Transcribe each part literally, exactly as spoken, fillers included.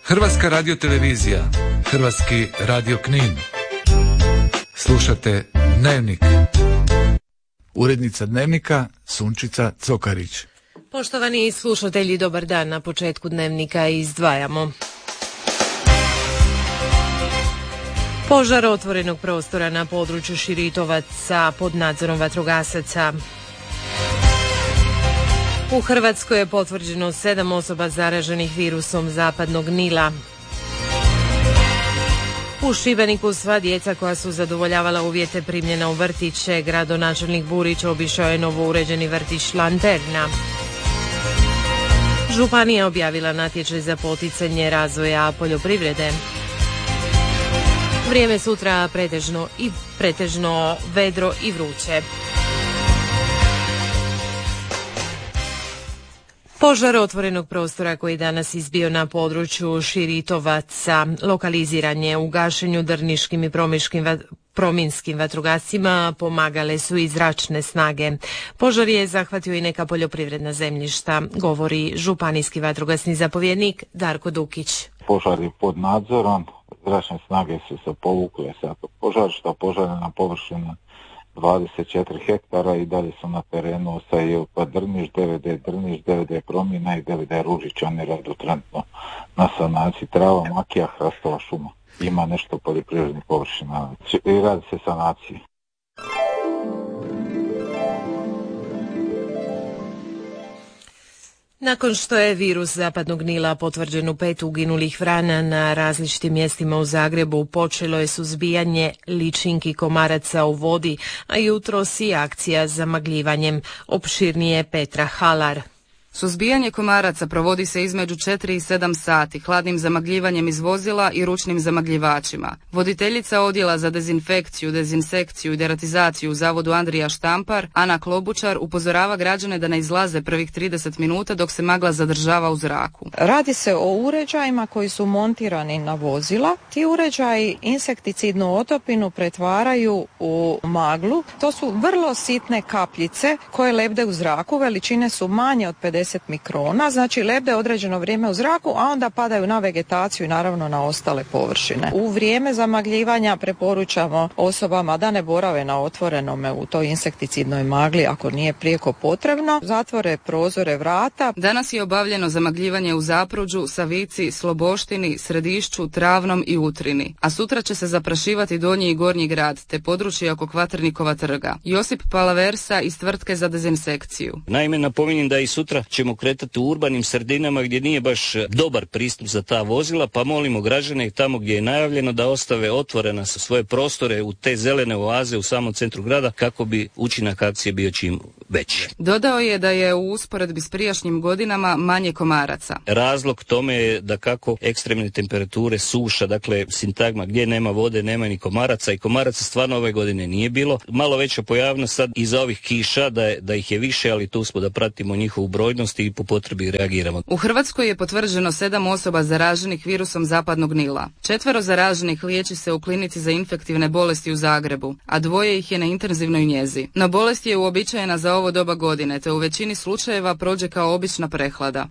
Hrvatska radiotelevizija, Hrvatski radio Knin. Slušate Dnevnik. Urednica Dnevnika Sunčica Cokarić. Poštovani slušatelji, dobar dan. Na početku Dnevnika izdvajamo. Požar otvorenog prostora na području Širitovaca pod nadzorom vatrogasaca. U Hrvatskoj je potvrđeno sedam osoba zaraženih virusom zapadnog Nila. U Šibeniku sva djeca koja su zadovoljavala uvjete primljena u vrtiće. Gradonačelnik Burić obišao je novo uređeni vrtić Lanterna. Županija objavila natječaj za poticanje razvoja poljoprivrede. Vrijeme sutra pretežno i pretežno vedro i vruće. Požar otvorenog prostora koji danas izbio na području Širitovaca lokaliziran je. U gašenju drniškim i promiškim prominskim vatrogascima pomagale su i zračne snage. Požar je zahvatio i neka poljoprivredna zemljišta, govori županijski vatrogasni zapovjednik Darko Dukić. Požar je pod nadzorom, zračne snage su se povukle sa požar, što požar na površini dvadeset četiri hektara i dalje su na terenu sa J P Drniš, D V D Drniš, D V D Promina i D V D Ružić. Oni radu trenutno na sanaciji trava, makija, hrastova šuma. Ima nešto poljoprivrednih površina i radi se sanacije. Nakon što je virus zapadnog Nila potvrđen u pet uginulih vrana na različitim mjestima u Zagrebu, počelo je suzbijanje ličinki komaraca u vodi, a jutros i akcija za magljivanjem. Opširnije Petra Halar. Suzbijanje komaraca provodi se između četiri i sedam sati, hladnim zamagljivanjem iz vozila i ručnim zamagljivačima. Voditeljica odjela za dezinfekciju, dezinsekciju i deratizaciju u Zavodu Andrija Štampar, Ana Klobučar, upozorava građane da ne izlaze prvih trideset minuta dok se magla zadržava u zraku. Radi se o uređajima koji su montirani na vozila. Ti uređaji insekticidnu otopinu pretvaraju u maglu. To su vrlo sitne kapljice koje lebde u zraku, veličine su manje od pedeset mikrona, znači lebde određeno vrijeme u zraku, a onda padaju na vegetaciju i naravno na ostale površine. U vrijeme zamagljivanja preporučamo osobama da ne borave na otvorenome u toj insekticidnoj magli ako nije prijeko potrebno. Zatvore prozore, vrata. Danas je obavljeno zamagljivanje u Zapruđu, Savici, Sloboštini, Središću, Travnom i Utrini, a sutra će se zaprašivati Donji i Gornji grad te područje oko Kvaternikova trga. Josip Palaversa iz tvrtke za dezinsekciju. Naime, napominjem da i sutra ćemo kretati u urbanim sredinama gdje nije baš dobar pristup za ta vozila, pa molimo građane tamo gdje je najavljeno da ostave otvorena svoje prostore u te zelene oaze u samom centru grada kako bi učinak akcije bio čim veći. Dodao je da je u usporedbi s prijašnjim godinama manje komaraca. Razlog tome je da kako ekstremne temperature, suša, dakle sintagma gdje nema vode, nema ni komaraca i komaraca stvarno ove godine nije bilo. Malo veća pojavnost sad iza ovih kiša, da, je, da ih je više, ali tu smo da pratimo njihovu brojnost i po potrebi reagiramo. U Hrvatskoj je potvrđeno sedam osoba zaraženih virusom zapadnog Nila. Četvero zaraženih liječi se u klinici za infektivne bolesti u Zagrebu, a dvoje ih je na intenzivnoj njezi. No bolest je uobičajena za ovo doba godine, te u većini slučajeva prođe kao obična prehlada.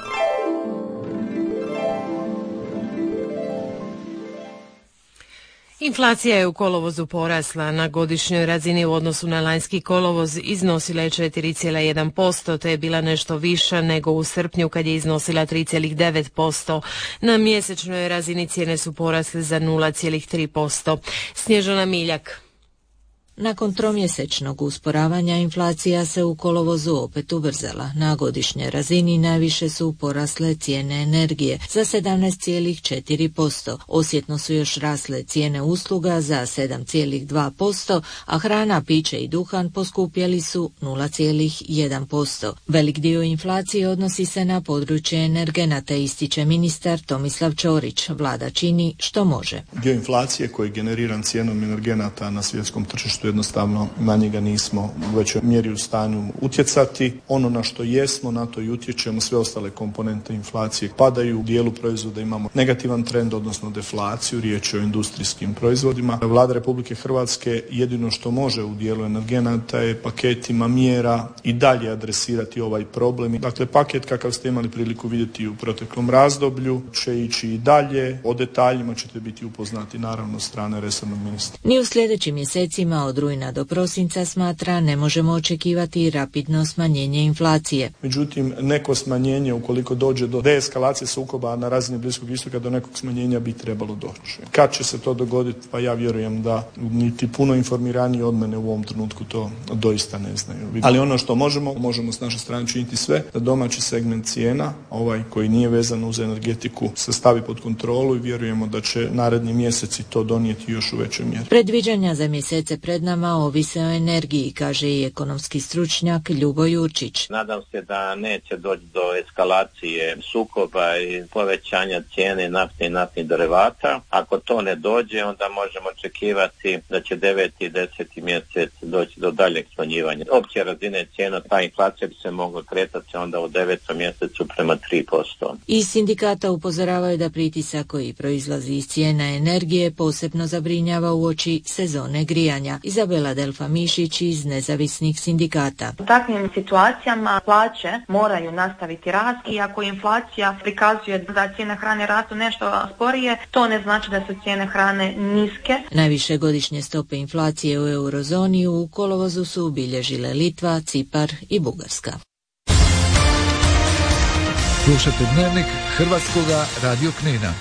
Inflacija je u kolovozu porasla. Na godišnjoj razini u odnosu na lanjski kolovoz iznosila je četiri zarez jedan posto, te je bila nešto viša nego u srpnju kad je iznosila tri zarez devet posto. Na mjesečnoj razini cijene su porasle za nula zarez tri posto. Snježana Miljak. Nakon tromjesečnog usporavanja inflacija se u kolovozu opet ubrzala. Na godišnjoj razini najviše su porasle cijene energije za sedamnaest zarez četiri posto. Osjetno su još rasle cijene usluga za sedam zarez dva posto, a hrana, piće i duhan poskupjeli su nula zarez jedan posto. Velik dio inflacije odnosi se na područje energenata, ističe ministar Tomislav Ćorić. Vlada čini što može. Dio inflacije koji je generiran cijenom energenata na svjetskom tržištu jednostavno na njega nismo u većoj mjeri u stanju utjecati. Ono na što jesmo, na to i utječemo, sve ostale komponente inflacije padaju. U dijelu proizvoda imamo negativan trend, odnosno deflaciju, riječ je o industrijskim proizvodima. Vlada Republike Hrvatske jedino što može u dijelu energenata je paketima mjera i dalje adresirati ovaj problem. Dakle, paket kakav ste imali priliku vidjeti u proteklom razdoblju će ići i dalje. O detaljima ćete biti upoznati naravno od strane resornog ministra. Ni u sljedećim mjesecima od rujna do prosinca, smatra, ne možemo očekivati rapidno smanjenje inflacije. Međutim, neko smanjenje, ukoliko dođe do deeskalacije sukoba na razini Bliskog istoka, do nekog smanjenja bi trebalo doći. Kad će se to dogoditi? Pa ja vjerujem da niti puno informiraniji od mene u ovom trenutku to doista ne znaju. Ali ono što možemo, možemo s naše strane činiti sve da domaći segment cijena, ovaj koji nije vezan uz energetiku, se stavi pod kontrolu i vjerujemo da će naredni mjeseci to donijeti još u većoj mjeri. Predviđanja za mjesece pred nama ovise o energiji, kaže i ekonomski stručnjak Ljubo Jurčić. Nadam se da neće doći do eskalacije sukoba i povećanja cijene nafte i naftnih derivata. Ako to ne dođe, onda možemo očekivati da će deveti i deseti mjesec doći do daljeg smanjivanja opće razine cijena. Ta inflacija bi se mogla kretati onda u devetom mjesecu prema tri posto. I sindikata upozoravaju da pritisak koji proizlazi iz cijena energije posebno zabrinjava uoči sezone grijanja. Izabela Delfa Mišić iz nezavisnih sindikata. U takvim situacijama plaće moraju nastaviti rast i ako inflacija prikazuje da cijene hrane rastu nešto sporije, to ne znači da su cijene hrane niske. Najviše godišnje stope inflacije u eurozoni u kolovozu su obilježile Litva, Cipar i Bugarska. Slušajte Dnevnik Hrvatskoga radio Knina.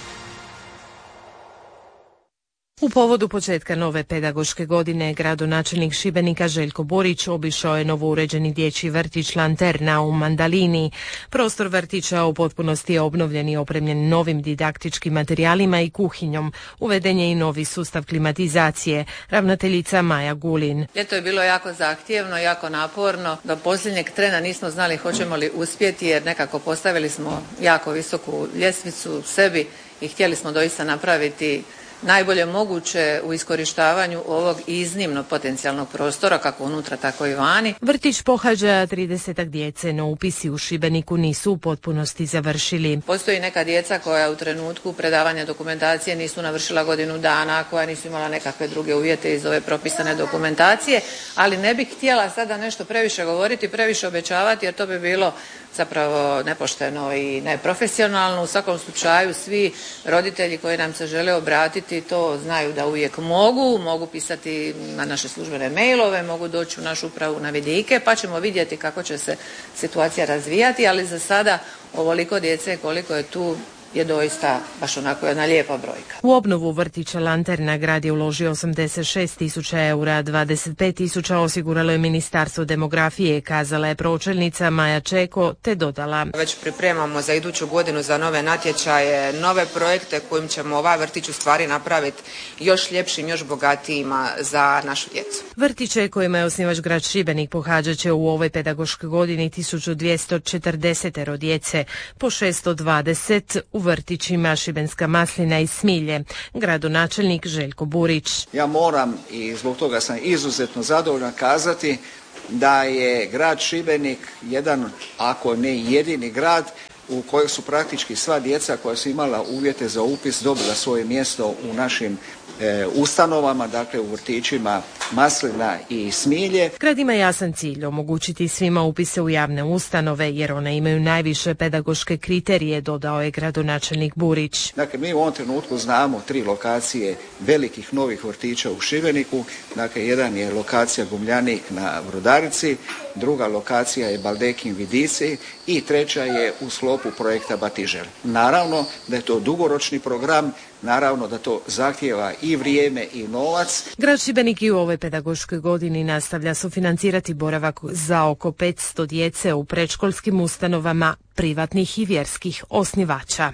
U povodu početka nove pedagoške godine gradonačelnik Šibenika Željko Borić obišao je novouređeni dječji vrtić Lanterna u Mandalini. Prostor vrtića u potpunosti je obnovljen i opremljen novim didaktičkim materijalima i kuhinjom. Uveden je i novi sustav klimatizacije. Ravnateljica Maja Gulin. Ljeto je bilo jako zahtjevno, jako naporno. Do posljednjeg trena nismo znali hoćemo li uspjeti jer nekako postavili smo jako visoku ljestvicu sebi i htjeli smo doista napraviti najbolje moguće u iskorištavanju ovog iznimno potencijalnog prostora, kako unutra, tako i vani. Vrtić pohađa tridesetak djece, no upisi u Šibeniku nisu u potpunosti završili. Postoji neka djeca koja u trenutku predavanja dokumentacije nisu navršila godinu dana, koja nisu imala nekakve druge uvjete iz ove propisane dokumentacije, ali ne bih htjela sada nešto previše govoriti, previše obećavati, jer to bi bilo zapravo nepošteno i neprofesionalno. U svakom slučaju svi roditelji koji nam se žele obratiti to znaju da uvijek mogu, mogu pisati na naše službene mailove, mogu doći u našu upravu na vidike, pa ćemo vidjeti kako će se situacija razvijati, ali za sada ovoliko djece koliko je tu je doista baš onako jedna lijepa brojka. U obnovu vrtića Lanterna grad je uložio osamdeset šest tisuća eura, dvadeset pet tisuća osiguralo je Ministarstvo demografije, kazala je pročelnica Maja Čeko, te dodala. Već pripremamo za iduću godinu za nove natječaje, nove projekte kojim ćemo ovaj vrtić u stvari napraviti još ljepšim, još bogatijima za našu djecu. Vrtiće kojima je osnivač grad Šibenik pohađat će u ovoj pedagoškoj godini tisuću dvjesto četrdeset djece, po šesto dvadeset u vrtićima Šibenska Maslina i Smilje. Gradonačelnik Željko Burić. Ja moram i zbog toga sam izuzetno zadovoljan kazati da je grad Šibenik jedan, ako ne jedini grad, u kojoj su praktički sva djeca koja su imala uvjete za upis dobila svoje mjesto u našim e, ustanovama, dakle u vrtićima Maslina i Smilje. Grad ima jasan cilj omogućiti svima upise u javne ustanove jer one imaju najviše pedagoške kriterije, dodao je gradonačelnik Burić. Dakle, mi u ovom trenutku znamo tri lokacije velikih novih vrtića u Šibeniku. Dakle, jedan je lokacija Gumljanik na Brodarici, druga lokacija je Baldekin Vidici i treća je u sklopu projekta Batižel. Naravno da je to dugoročni program, naravno da to zahtijeva i vrijeme i novac. Grad Šibenik i u ovoj pedagoškoj godini nastavlja sufinancirati boravak za oko petsto djece u predškolskim ustanovama privatnih i vjerskih osnivača.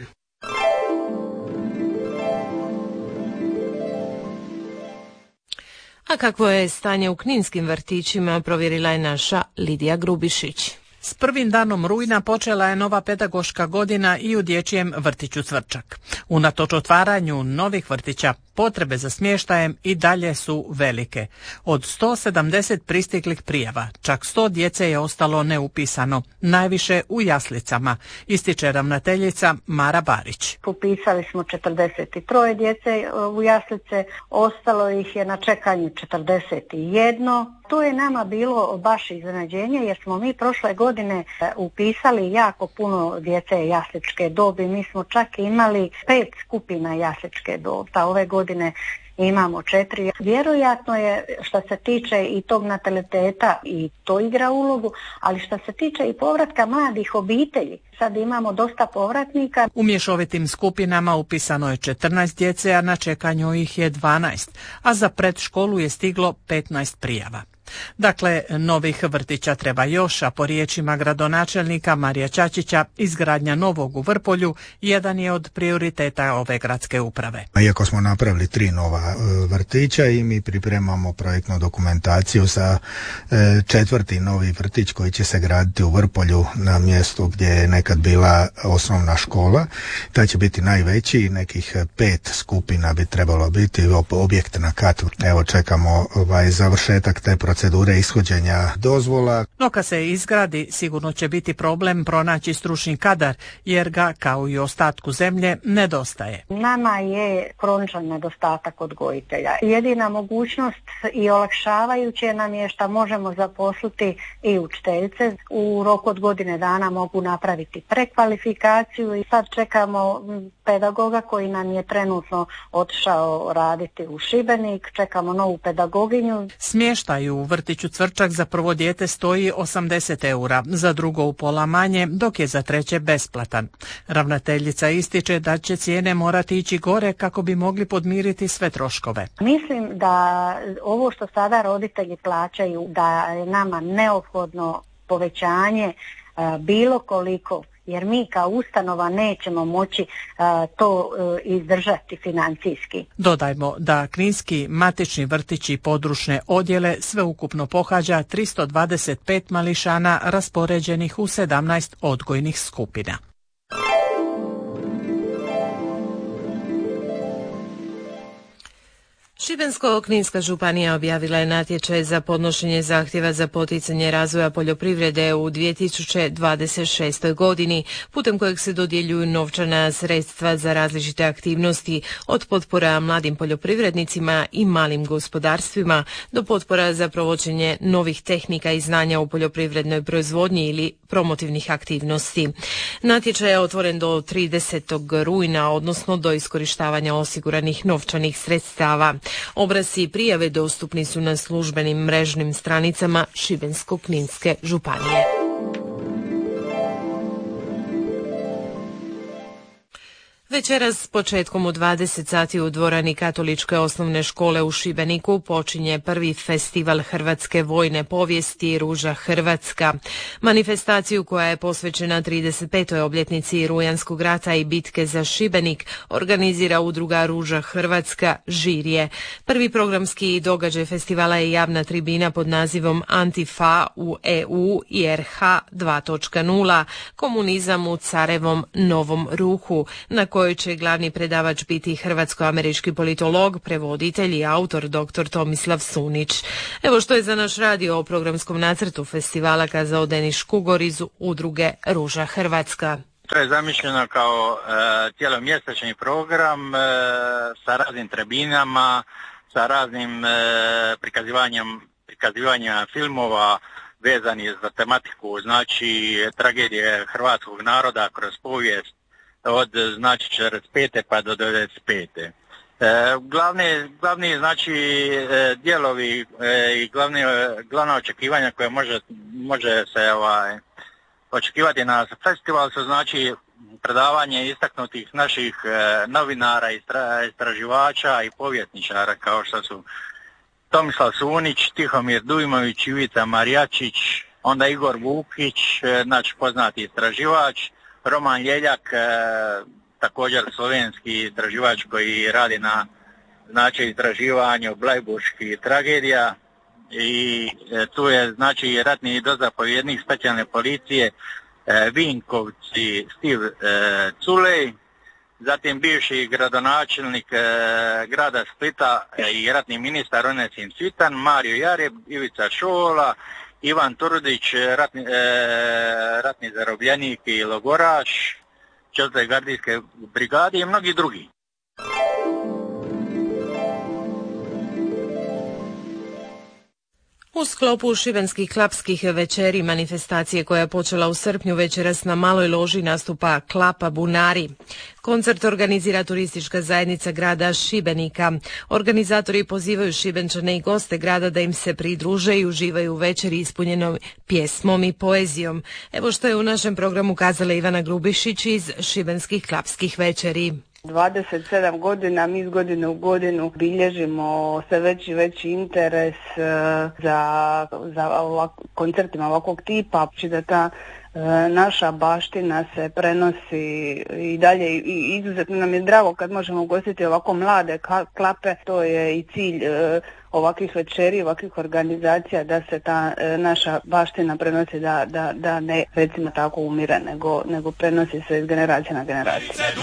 A kakvo je stanje u kninskim vrtićima, provjerila je naša Lidija Grubišić. S prvim danom rujna počela je nova pedagoška godina i u dječjem vrtiću Cvrčak. Unatoč otvaranju novih vrtića, Potrebe za smještajem i dalje su velike. Od sto sedamdeset pristiglih prijava, čak sto djece je ostalo neupisano, najviše u jaslicama, ističe ravnateljica Mara Barić. Upisali smo četrdeset tri djece u jaslice, ostalo ih je na čekanju četrdeset jedan. To je nama bilo baš iznenađenje jer smo mi prošle godine upisali jako puno djece jasličke dobi. Mi smo čak imali pet skupina jasličke dobi. Ta ove godine imamo četiri. Vjerojatno je što se tiče i tog nataliteta i to igra ulogu, ali što se tiče i povratka mladih obitelji. Sad imamo dosta povratnika. U mješovitim skupinama upisano je četrnaest djece, a na čekanju ih je dvanaest, a za predškolu je stiglo petnaest prijava. Dakle, novih vrtića treba još, a po riječima gradonačelnika Marija Čačića, izgradnja novog u Vrpolju jedan je od prioriteta ove gradske uprave. Iako smo napravili tri nova vrtića i mi pripremamo projektnu dokumentaciju za četvrti novi vrtić koji će se graditi u Vrpolju na mjestu gdje je nekad bila osnovna škola. Ta će biti najveći, nekih pet skupina bi trebalo biti, objekt na katu. Evo čekamo ovaj završetak te procedure ishođenja dozvola. No kad se izgradi, sigurno će biti problem pronaći stručni kadar, jer ga, kao i ostatku zemlje, nedostaje. Nama je kroničan nedostatak odgojitelja. Jedina mogućnost i olakšavajuće nam je što možemo zaposliti i učiteljce. U roku od godine dana mogu napraviti prekvalifikaciju i sad čekamo pedagoga koji nam je trenutno otišao raditi u Šibenik. Čekamo novu pedagoginju. Smještaj u vrtiću Cvrčak za prvo dijete stoji osamdeset eura, za drugo upola manje, dok je za treće besplatan. Ravnateljica ističe da će cijene morati ići gore kako bi mogli podmiriti sve troškove. Mislim da ovo što sada roditelji plaćaju, da je nama neophodno povećanje uh, bilo koliko, jer mi kao ustanova nećemo moći uh, to uh, izdržati financijski. Dodajmo da Kninski matični vrtić i područne odjele sveukupno pohađa tristo dvadeset pet mališana raspoređenih u sedamnaest odgojnih skupina. Šibensko-kninska županija objavila je natječaj za podnošenje zahtjeva za poticanje razvoja poljoprivrede u dvije tisuće dvadeset šestoj godini, putem kojeg se dodjeljuju novčana sredstva za različite aktivnosti, od potpora mladim poljoprivrednicima i malim gospodarstvima do potpora za provođenje novih tehnika i znanja u poljoprivrednoj proizvodnji ili promotivnih aktivnosti. Natječaj je otvoren do tridesetog rujna, odnosno do iskorištavanja osiguranih novčanih sredstava. Obrasci i prijave dostupni su na službenim mrežnim stranicama Šibensko-kninske županije. Večeras početkom u dvadeset sati u dvorani Katoličke osnovne škole u Šibeniku počinje prvi festival hrvatske vojne povijesti Ruža Hrvatska. Manifestaciju koja je posvećena trideset petoj obljetnici Rujanskog rata i bitke za Šibenik organizira udruga Ruža Hrvatska Žirje. Prvi programski događaj festivala je javna tribina pod nazivom Antifa u E U i R H dva točka nula, komunizam u carevom novom ruhu, na kojoj će glavni predavač biti hrvatsko-američki politolog, prevoditelj i autor dr. Tomislav Sunić. Evo što je za naš radio o programskom nacrtu festivala kazao Denis Škugor iz udruge Ruža Hrvatska. To je zamišljeno kao e, cijelomjesečni program e, sa raznim tribinama, sa raznim e, prikazivanjem, prikazivanjem filmova vezanih za tematiku, znači tragedije hrvatskog naroda kroz povijest od znači četrdeset pete pa do devedeset pete. E, glavni, glavni znači e, dijelovi e, i glavni, glavna očekivanja koje može, može se ovaj, očekivati na festival su znači predavanje istaknutih naših e, novinara, istra, istraživača i povjesničara kao što su Tomislav Sunić, Tihomir Dujmović, Ivica Marijačić, onda Igor Vukić, e, znači poznati istraživač, Roman Ljeljak, e, također slovenski istraživač koji radi na znači istraživanju blajburških tragedija i e, tu je znači ratni dozapovjednik specijalne policije e, Vinkovci Steve e, Culej, zatim bivši gradonačelnik e, grada Splita e, i ratni ministar Onesim Cvitan, Mario Jareb, Ivica Šola, Ivan Turudić, ratni, e, ratni zarobljenik i logoraš četvrte gardijske brigade i mnogi drugi. U sklopu šibenskih klapskih večeri manifestacije koja je počela u srpnju večeras na Maloj loži nastupa Klapa Bunari. Koncert organizira turistička zajednica grada Šibenika. Organizatori pozivaju Šibenčane i goste grada da im se pridruže i uživaju u večeri ispunjenom pjesmom i poezijom. Evo što je u našem programu kazala Ivana Grubišić iz šibenskih klapskih večeri. dvadeset sedam godina, mi iz godine u godinu bilježimo sve veći i veći interes za, za ovak, koncertima ovakvog tipa, či da ta e, naša baština se prenosi i dalje i izuzetno nam je drago kad možemo ugostiti ovako mlade klape, to je i cilj e, ovakvih večeri, ovakvih organizacija da se ta e, naša baština prenosi, da, da, da ne recimo tako umire, nego, nego prenosi se iz generacije na generaciju.